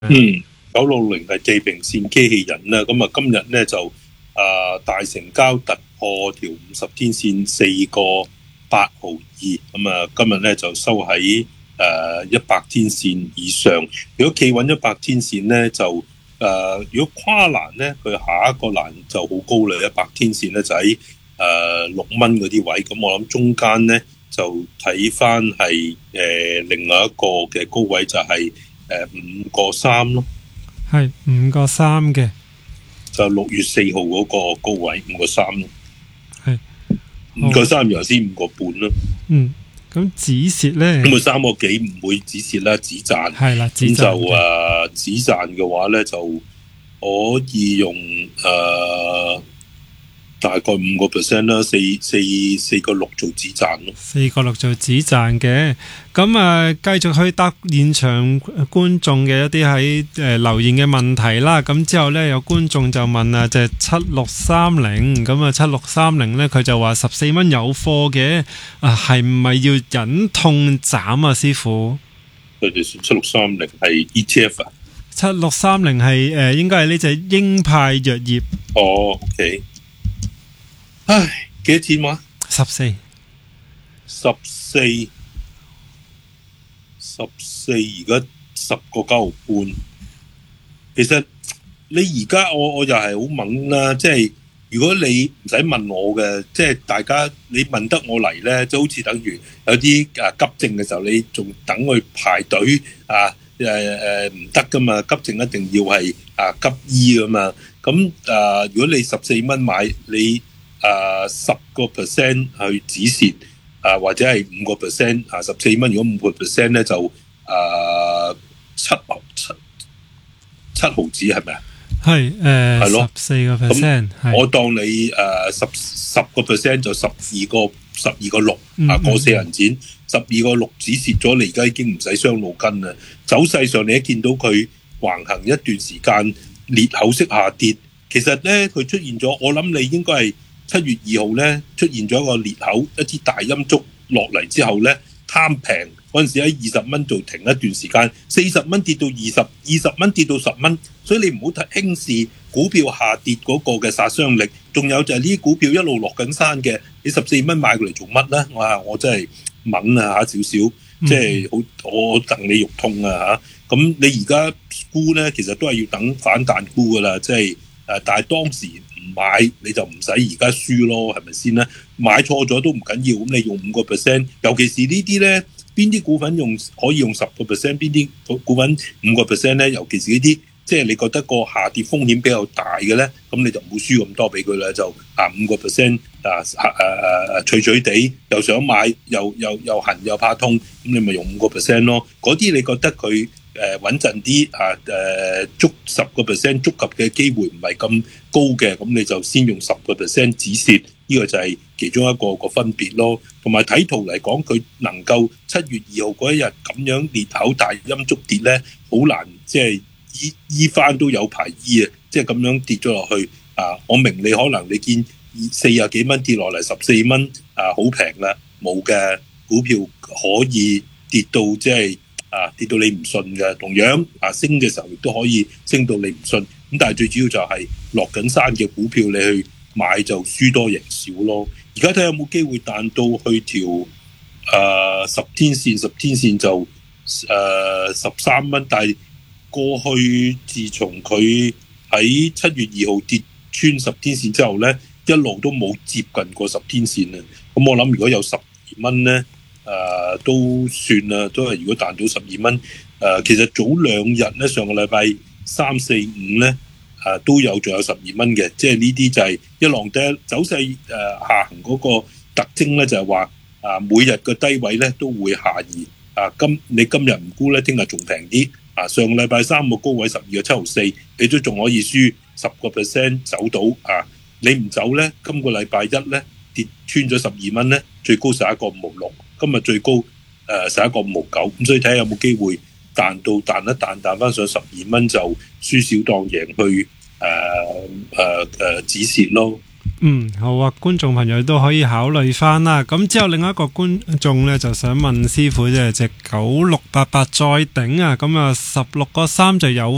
960係地平線機器人啦，咁啊今日咧就大成交突破條50天線4個8毫2，咁啊今日咧就收喺100天線以上。如果企穩100天線咧就如果跨欄咧，佢下一個欄就好高啦，100天線咧就喺6蚊嗰啲位，咁我諗中間咧就睇翻係另外一個嘅高位就係5個3咯， 係5個3嘅，就 6月4號嗰個高位5個3咯， 係 5個3又先5個半咯。 咁止蝕咧， 咁佢3個幾唔會止蝕啦，止賺係啦， 咁就止賺嘅話咧就可以用大概5% 啦，4個6做止賺咯 ，4個6做止賺嘅。咁繼續去答現場觀眾嘅一啲喺留言嘅問題啦。咁之後咧有觀眾就問啊，就係7630，咁啊7630咧佢就話14蚊有貨嘅，係唔係要忍痛斬啊，師傅？ 佢哋7630係 ETF 啊 ？7630係應該係呢隻鷹派藥業。 哦 ，OK。唉，幾多錢話 ？14， 而家10個9毫半。其實你而家我又係好懵啦，即係如果你唔使問我嘅，即係大家你問得我嚟咧，就好似等於有啲急症嘅時候，你仲等佢排隊唔得噶嘛，急症一定要係急醫噶嘛。咁如果你14蚊買，你10% 去止蝕，或者係5% 14蚊，如果5% 咧就7毫子係咪啊？ 係係咯，14%。 我當你10% 就12個6過4銀錢，12個6止蝕咗，你而家已經唔使傷腦筋啦。走勢上你一見到佢橫行一段時間裂口式下跌，其實咧佢出現咗，我諗你應該係7月2號咧出現咗一個裂口，一支大陰燭落嚟之後咧貪平嗰陣時喺20蚊度停一段時間，40蚊跌到20蚊跌到10蚊，所以你唔好輕視股票下跌嗰個嘅殺傷力。仲有就係呢啲股票一路落緊山嘅，你14蚊買過嚟做乜咧？我真係懵啊少少，即係好我戥你肉痛啊嚇！咁你而家沽咧，其實都係要等反彈沽噶啦，即係但係當時唔買你就唔使而家輸咯，係咪先咧？買錯咗都唔緊要，咁你用5%，尤其是呢啲咧，邊啲股份可以用10%，邊啲股份5%咧？尤其是呢啲即係你覺得個下跌風險比較大嘅咧，咁你就唔好輸咁多俾佢啦，就5%脆脆地又想買又痕又怕痛，咁你咪用5% 咯。嗰啲你覺得佢穩陣啲捉10% 觸及嘅機會唔係咁高嘅，咁你就先用10% 止蝕，呢個就係其中一個分別咯。同埋睇圖嚟講，佢能夠7月2號嗰一日咁樣裂口大陰燭跌咧，好難即係醫翻都有排醫啊！即係咁樣跌咗落去我明你可能你見40幾蚊跌落嚟14蚊好平啦，冇嘅股票可以跌到即係跌到你唔信嘅，同樣升嘅時候亦都可以升到你唔信。咁但係最主要就係落緊山嘅股票，你去買就輸多贏少咯。而家睇下有冇機會彈到去條10天線就13蚊，但係過去自從佢喺7月2號跌穿10天線之後咧，一路都冇接近過10天線啊。咁我諗如果有12蚊咧，都算啦，都係如果彈到12蚊，其實早2日咧，上個禮拜3、4、5咧，都仲有12蚊嘅，即係呢啲就係一浪低走勢下行嗰個特徵咧，就係話每日個低位咧都會下移。你今日唔沽咧，聽日仲平啲。上個禮拜3個高位12個7毫4，你都仲可以輸10% 走到你唔走咧，今個禮拜1咧跌穿咗12蚊咧，最高11個5毫6，今日最高11個5毫9，咁所以睇下有冇機會彈翻上12蚊就輸少當贏去止蝕咯。 好啊，觀眾朋友都可以考慮翻啦。咁之後另一個觀眾咧就想問師傅，即係隻9688再頂啊，咁16個3就有